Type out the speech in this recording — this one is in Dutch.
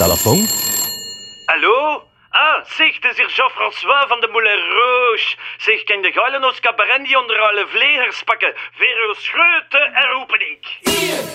Telefoon? Hallo? Ah, zeg, het is hier Jean-François van de Moulin Rouge. Zeg, kan de geilen ons cabaret die onder alle vlegers pakken? Voor uw schreuten en roepen ik.